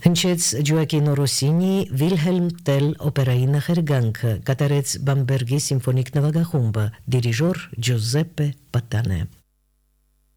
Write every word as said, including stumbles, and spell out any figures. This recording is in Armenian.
Հնչեց Ջոակինո Ռոսինի Վիլհելմ Տել օպերայի նախերգանքը, կատարեց Բամբերգի սիմֆոնիկ նվագախումբը, դիրիժոր Ջուզեպպե Պատանե։